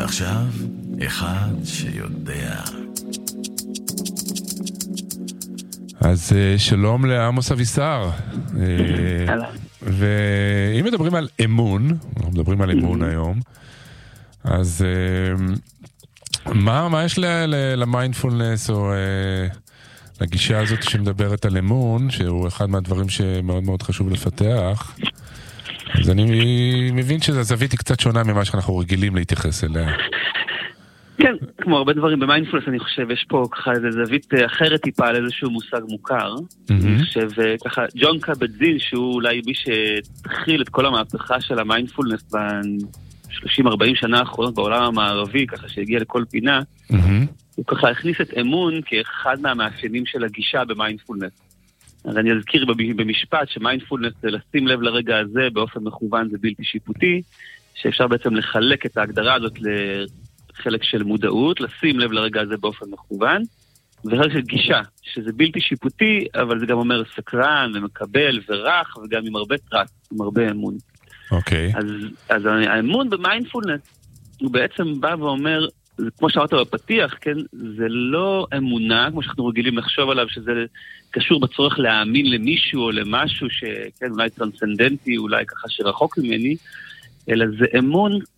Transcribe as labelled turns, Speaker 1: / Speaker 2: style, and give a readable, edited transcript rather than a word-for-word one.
Speaker 1: ועכשיו, אחד שיודע.
Speaker 2: אז שלום לעמוס אבישר. ואם מדברים על אמון, אנחנו מדברים על אמון היום, אז מה יש למיינדפולנס או לגישה הזאת שמדברת על אמון, שהוא אחד מהדברים שמאוד מאוד חשוב לפתח, אז אני מבין שהזווית היא קצת שונה ממה שאנחנו רגילים להתייחס אליה.
Speaker 3: כן, כמו הרבה דברים במיינדפולנס, אני חושב, יש פה ככה איזו זווית אחרת טיפה על איזשהו מושג מוכר. אני חושב ככה, ג'ון קאבט-זין, שהוא אולי מי שתחיל את כל המהפכה של המיינדפולנס ב-30-40 שנה האחרונות בעולם המערבי, ככה שהגיע לכל פינה, הוא ככה הכניס את אמון כאחד מהמאפיינים של הגישה במיינדפולנס. אז אני אזכיר במשפט שמיינדפולנס זה לשים לב לרגע הזה באופן מכוון זה בלתי שיפוטי, שאפשר בעצם לחלק את ההגדרה הזאת לחלק של מודעות, לשים לב לרגע הזה באופן מכוון, וחלק של גישה, שזה בלתי שיפוטי, אבל זה גם אומר סקרן ומקבל ורך, וגם עם הרבה טרק, עם הרבה אמון.
Speaker 2: אוקיי.
Speaker 3: אז האמון במיינדפולנס, הוא בעצם בא ואומר, כמו שאמרת בפתיח, כן, זה לא אמונה, כמו שאנחנו רגילים לחשוב עליו, שזה קשור בצורך להאמין למישהו או למשהו שכן, אולי טרנסצנדנטי, אולי ככה שרחוק ממני, אלא זה אמון